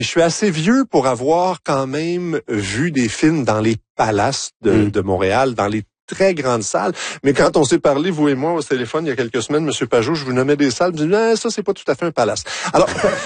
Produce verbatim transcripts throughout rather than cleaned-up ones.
Je suis assez vieux pour avoir quand même vu des films dans les palaces de, mmh. de Montréal, dans les très grande salle. Mais quand on s'est parlé, vous et moi, au téléphone, il y a quelques semaines, M. Pajot, je vous nommais des salles, je me disais, ah, ça, c'est pas tout à fait un palace. Alors,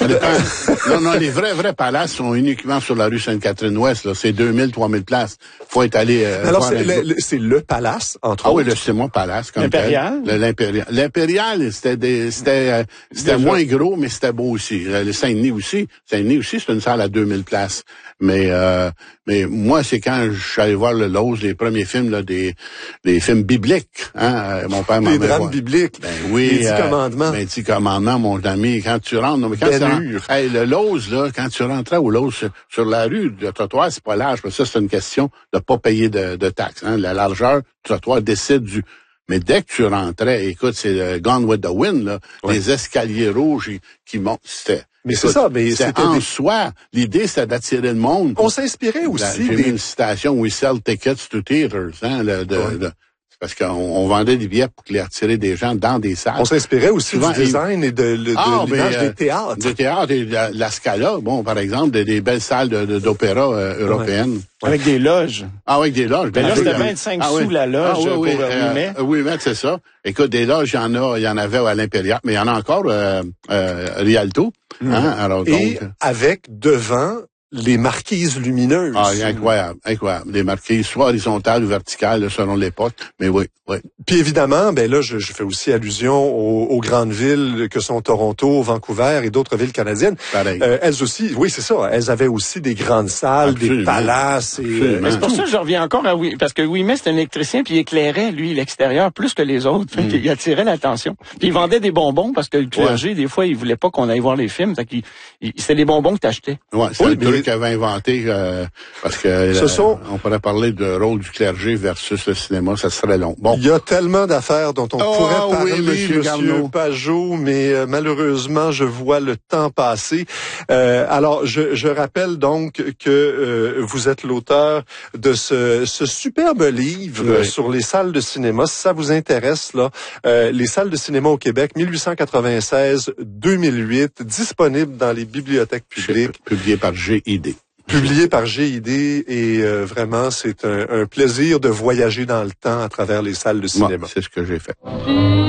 non, non, les vrais, vrais palaces sont uniquement sur la rue Sainte-Catherine-Ouest, là. C'est deux mille, trois mille places. Faut être allé, euh, Alors, c'est le, le, c'est le palace, entre ah autres. Ah oui, le, c'est mon palace, comme L'Impérial? tel. L'Impérial. L'Impérial, c'était des, c'était, euh, c'était moins gros, mais c'était beau aussi. Le Saint-Denis aussi. Saint-Denis aussi, c'est une salle à deux mille places. Mais, euh, mais moi, c'est quand je suis allé voir le Lowe's, les premiers films, là, des, des films bibliques, hein. Mon père m'en Les drames bibliques. Ben oui. Les dix euh, commandements. Ben, dix commandements, mon ami. Quand tu rentres, non, mais quand ben tu rentres, hey, le Lowe's, là, quand tu rentrais au Lowe's, sur, sur la rue, le trottoir, c'est pas large, parce que ça, c'est une question de pas payer de, de taxes, hein. La largeur du trottoir décide du, mais dès que tu rentrais, écoute, c'est le Gone with the Wind, là, ouais. Les escaliers rouges qui montent, c'était... Mais c'est ça, mais c'était en des... soi. L'idée, c'était d'attirer le monde. On s'inspirait aussi. J'ai des... mis une citation, We sell tickets to theaters, hein, le, de, ouais. de, parce qu'on on vendait des billets pour les attirer des gens dans des salles. On s'inspirait aussi souvent, du design et de, de, ah, de l'image ben, des théâtres. Des théâtres et de la, la Scala, bon, par exemple, des, des belles salles de, de, d'opéra euh, européennes. Ouais. Avec des loges. Ah, avec des loges. Ben là, c'était vingt-cinq ah, sous oui. la loge ah, oui, pour oui, euh, huit mai. Euh, oui, mais c'est ça. Écoute, des loges, il y en a, il y en avait à l'Impérial, mais il y en a encore euh, euh, Rialto. Hein? Mmh. Alors, et donc, avec devant les marquises lumineuses. Ah, incroyable, incroyable. Les marquises, soit horizontales ou verticales, selon l'époque. Mais oui, oui. Puis évidemment, ben là, je, je fais aussi allusion aux, aux grandes villes que sont Toronto, Vancouver et d'autres villes canadiennes. Pareil. Euh, elles aussi, oui, c'est ça. Elles avaient aussi des grandes salles, Absolument. des palaces. Et, euh, mais c'est pour ça que je reviens encore à oui, parce que oui, mais c'est un électricien puis il éclairait lui l'extérieur plus que les autres. Mm. Il attirait l'attention. Puis il vendait des bonbons parce que le clergé, ouais. des fois, il voulait pas qu'on aille voir les films. Fait qu'il, il, c'était des bonbons que t'achetais. Ouais, c'est oui, un truc qu'il avait inventé euh, parce que Ce euh, sont... on pourrait parler du rôle du clergé versus le cinéma, ça serait long. Bon, il y a tellement d'affaires dont on oh, pourrait parler, oui, Monsieur Garneau. Pajot, mais euh, malheureusement, je vois le temps passer. Euh, alors, je, je rappelle donc que euh, vous êtes l'auteur de ce, ce superbe livre oui. sur les salles de cinéma. Si ça vous intéresse, là, euh, les salles de cinéma au Québec, mille huit cent quatre-vingt-seize à deux mille huit, disponible dans les bibliothèques publiques. Publié par G I D. Publié par G I D et euh, vraiment, c'est un, un plaisir de voyager dans le temps à travers les salles de cinéma. Moi, c'est ce que j'ai fait.